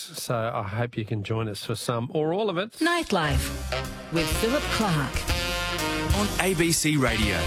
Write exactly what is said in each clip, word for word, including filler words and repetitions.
so I hope you can join us for some or all of it. Nightlife with Philip Clark on A B C Radio.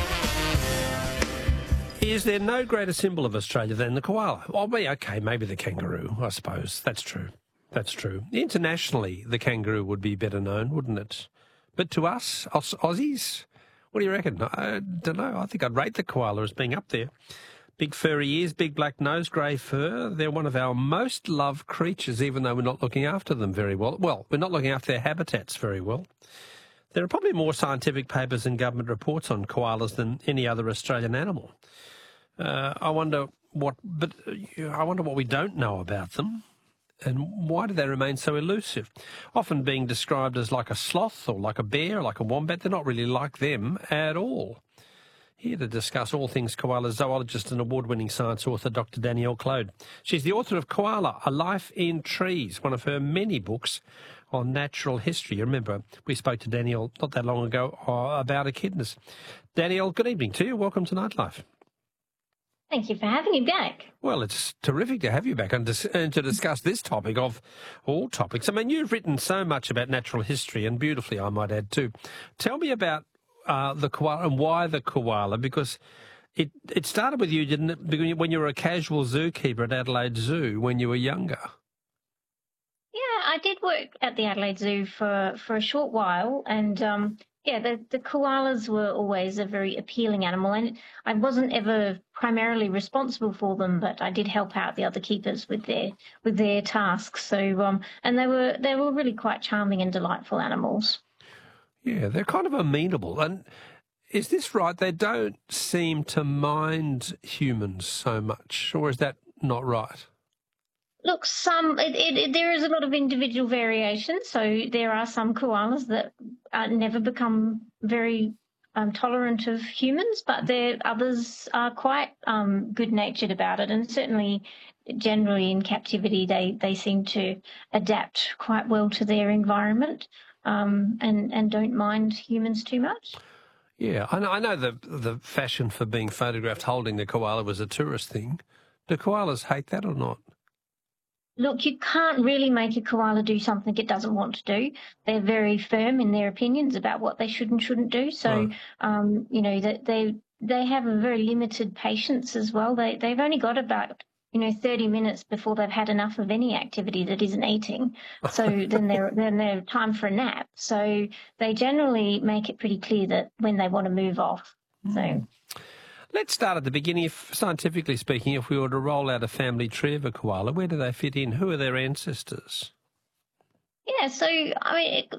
Is there no greater symbol of Australia than the koala? Well, be okay, maybe the kangaroo, I suppose. That's true. That's true. Internationally, the kangaroo would be better known, wouldn't it? But to us, Aus- Aussies, what do you reckon? I don't know. I think I'd rate the koala as being up there. Big furry ears, big black nose, grey fur. They're one of our most loved creatures, even though we're not looking after them very well. Well, we're not looking after their habitats very well. There are probably more scientific papers and government reports on koalas than any other Australian animal. Uh, I wonder what, but uh, I wonder what we don't know about them, and why do they remain so elusive? Often being described as like a sloth or like a bear or like a wombat, they're not really like them at all. Here to discuss all things koala, zoologist and award-winning science author Doctor Danielle Clode. She's the author of Koala, A Life in Trees, one of her many books on natural history. You remember, we spoke to Danielle not that long ago uh, about echidnas. Danielle, good evening to you. Welcome to Nightlife. Thank you for having me back. Well, it's terrific to have you back and to, and to discuss this topic of all topics. I mean, you've written so much about natural history, and beautifully, I might add, too. Tell me about Uh, the koala and why the koala, because it it started with you, didn't it, when you were a casual zookeeper at Adelaide Zoo when you were younger? Yeah, I did work at the Adelaide Zoo for, for a short while, and um, yeah, the, the koalas were always a very appealing animal, and I wasn't ever primarily responsible for them, but I did help out the other keepers with their with their tasks. So um, and they were they were really quite charming and delightful animals. Yeah, they're kind of amenable. And is this right? They don't seem to mind humans so much, or is that not right? Look, some it, it, it, there is a lot of individual variation. So there are some koalas that uh, never become very um, tolerant of humans, but there others are quite um, good-natured about it, and certainly, generally in captivity, they they seem to adapt quite well to their environment. Um, and, and don't mind humans too much. Yeah, I know, I know the the fashion for being photographed holding the koala was a tourist thing. Do koalas hate that or not? Look, you can't really make a koala do something it doesn't want to do. They're very firm in their opinions about what they should and shouldn't do. So, Right. um, you know, that they they have a very limited patience as well. They they've only got about you know, thirty minutes before they've had enough of any activity that isn't eating. So then they're then they're time for a nap. So they generally make it pretty clear that when they want to move off. Mm. So let's start at the beginning. If scientifically speaking, if we were to roll out a family tree of a koala, where do they fit in? Who are their ancestors? Yeah, so I mean. It,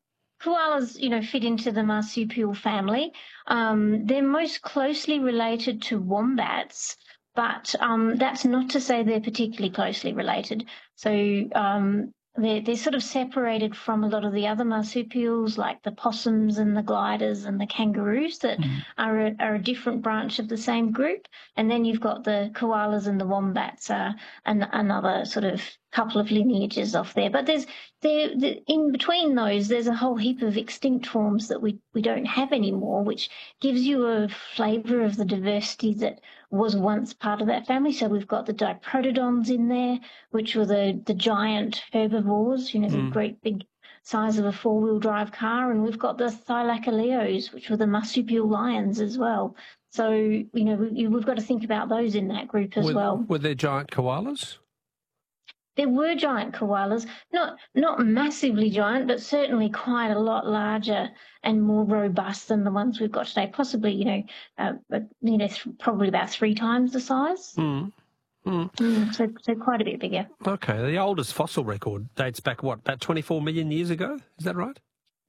Koalas, you know, fit into the marsupial family. Um, they're most closely related to wombats, but um, that's not to say they're particularly closely related. So um, they're, they're sort of separated from a lot of the other marsupials, like the possums and the gliders and the kangaroos that mm. are, a, are a different branch of the same group. And then you've got the koalas and the wombats, uh, and another sort of couple of lineages off there. But there's there, the, in between those, there's a whole heap of extinct forms that we, we don't have anymore, which gives you a flavour of the diversity that was once part of that family. So we've got the diprotodons in there, which were the, the giant herbivores, you know, mm. the great big size of a four-wheel drive car. And we've got the thylacaleos, which were the marsupial lions as well. So, you know, we, we've got to think about those in that group as were, well. Were there giant koalas? There were giant koalas, not not massively giant, but certainly quite a lot larger and more robust than the ones we've got today. Possibly, you know, uh, you know, th- probably about three times the size. Mm. Mm. Mm, so, so quite a bit bigger. Okay, the oldest fossil record dates back what, about twenty-four million years ago? Is that right?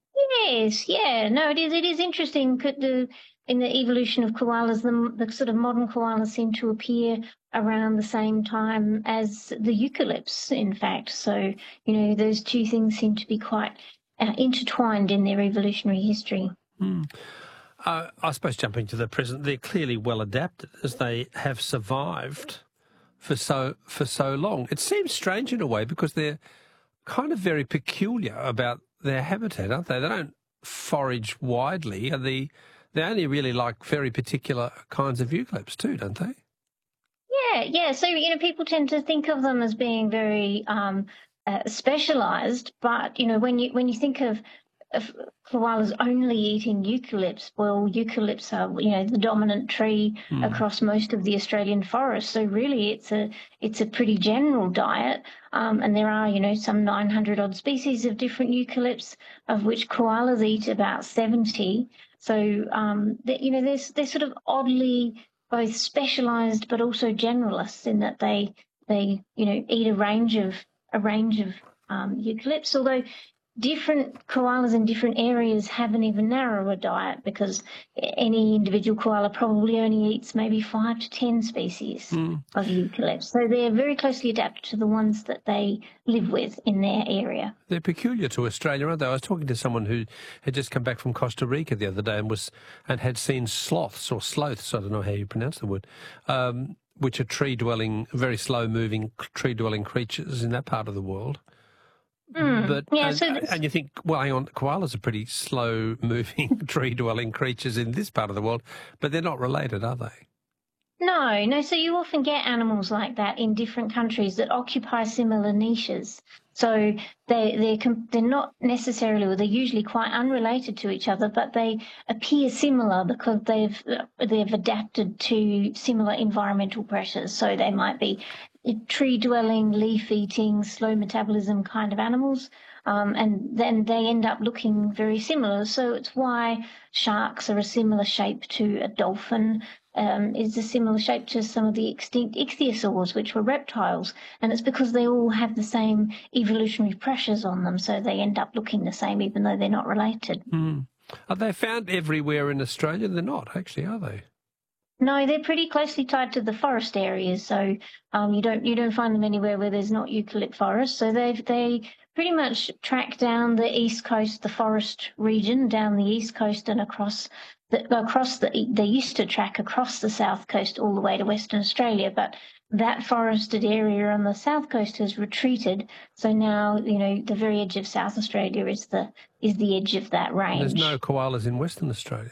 Yes, yeah, no, it is. It is interesting. Could the in the evolution of koalas, the, the sort of modern koalas seem to appear around the same time as the eucalypts, in fact. So, you know, those two things seem to be quite uh, intertwined in their evolutionary history. Mm. Uh, I suppose jumping to the present, they're clearly well adapted as they have survived for so for so long. It seems strange in a way because they're kind of very peculiar about their habitat, aren't they? They don't forage widely. Are they, they only really like very particular kinds of eucalypts too, don't they? Yeah, yeah. So, you know, people tend to think of them as being very um, uh, specialised. But you know, when you when you think of of koalas only eating eucalypts, well, eucalypts are, you know, the dominant tree mm. across most of the Australian forest. So really, it's a it's a pretty general diet, um, and there are, you know, some nine hundred odd species of different eucalypts, of which koalas eat about seventy. So um, they, you know, they're they're sort of oddly both specialised but also generalists in that they they you know eat a range of a range of um, eucalypts, although different koalas in different areas have an even narrower diet, because any individual koala probably only eats maybe five to ten species mm. of eucalypts. So they're very closely adapted to the ones that they live with in their area. They're peculiar to Australia, aren't they? I was talking to someone who had just come back from Costa Rica the other day and was and had seen sloths or sloths, I don't know how you pronounce the word, um, which are tree-dwelling, very slow-moving tree-dwelling creatures in that part of the world. Mm, but yeah, and, so and you think, well, hang on, koalas are pretty slow-moving, tree-dwelling creatures in this part of the world, but they're not related, are they? No, no. So you often get animals like that in different countries that occupy similar niches. So they they're they're not necessarily, or they're usually quite unrelated to each other, but they appear similar because they've they've adapted to similar environmental pressures. So they might be tree-dwelling, leaf-eating, slow metabolism kind of animals, um, and then they end up looking very similar. So it's why sharks are a similar shape to a dolphin, um, is a similar shape to some of the extinct ichthyosaurs, which were reptiles, and it's because they all have the same evolutionary pressures on them, so they end up looking the same even though they're not related. Mm. Are they found everywhere in Australia? They're not, actually, are they? No, they're pretty closely tied to the forest areas, so um, you don't you don't find them anywhere where there's not eucalypt forest. So they they pretty much track down the east coast, the forest region, down the east coast and across the across the. They used to track across the south coast all the way to Western Australia, but that forested area on the south coast has retreated. So now, you know, the very edge of South Australia is the is the edge of that range. There's no koalas in Western Australia.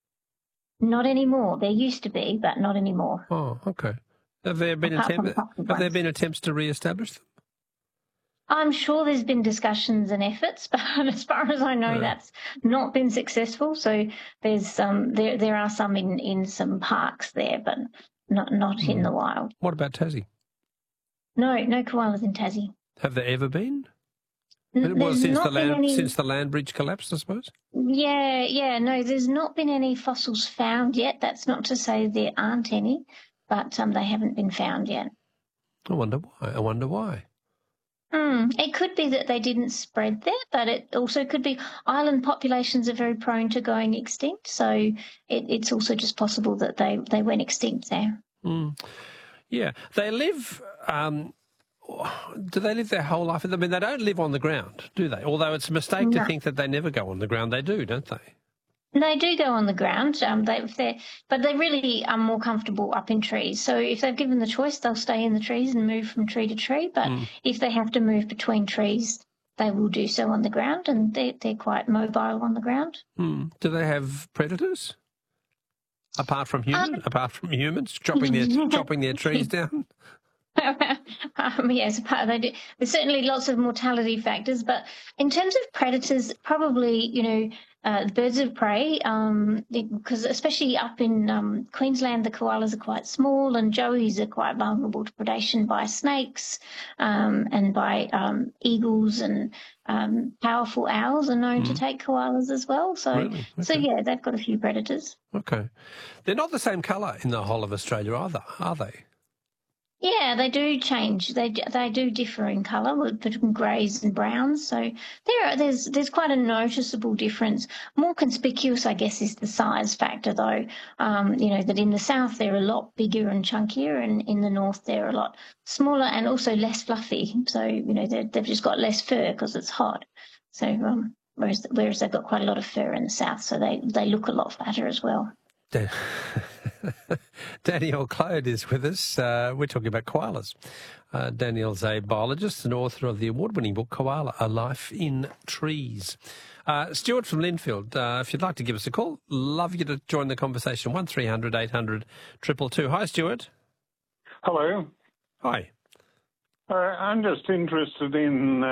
Not anymore. There used to be, but not anymore. Oh, okay. Have there been attempt, Have there been attempts to re-establish them? I'm sure there's been discussions and efforts, but as far as I know, yeah. that's not been successful. So there's um there there are some in, in some parks there, but not not mm. in the wild. What about Tassie? No, no koalas in Tassie. Have there ever been? N- well, since the land any... since the land bridge collapsed, I suppose. Yeah, yeah. No, there's not been any fossils found yet. That's not to say there aren't any, but um, they haven't been found yet. I wonder why. I wonder why. Mm, it could be that they didn't spread there, but it also could be island populations are very prone to going extinct. So it, it's also just possible that they, they went extinct there. Mm. Yeah, they live. Um, do they live their whole life? I mean, they don't live on the ground, do they? Although it's a mistake no. to think that they never go on the ground. They do, don't they? They do go on the ground, um, they, if but they really are more comfortable up in trees. So if they're given the choice, they'll stay in the trees and move from tree to tree. But mm. if they have to move between trees, they will do so on the ground, and they're, they're quite mobile on the ground. Mm. Do they have predators? Apart from human, um, apart from humans chopping their chopping their trees down? um, yes, they do. There's certainly lots of mortality factors, but in terms of predators, probably, you know, uh, birds of prey, um, because especially up in um, Queensland, the koalas are quite small, and joeys are quite vulnerable to predation by snakes um, and by um, eagles, and um, powerful owls are known mm. to take koalas as well. So, really? Okay. so yeah, they've got a few predators. Okay, they're not the same colour in the whole of Australia either, are they? Yeah, they do change. They they do differ in colour between greys and browns. So there are, there's there's quite a noticeable difference. More conspicuous, I guess, is the size factor, though. Um, you know that in the south they're a lot bigger and chunkier, and in the north they're a lot smaller and also less fluffy. So you know they've just got less fur because it's hot. So um, whereas whereas they've got quite a lot of fur in the south, so they they look a lot fatter as well. Danielle Clode is with us. Uh, we're talking about koalas. Uh, Danielle's a biologist and author of the award-winning book, Koala, A Life in Trees. Uh, Stuart from Linfield, uh, if you'd like to give us a call, love you to join the conversation. one three hundred eight hundred two two two. Hi, Stuart. Hello. Hi. Uh, I'm just interested in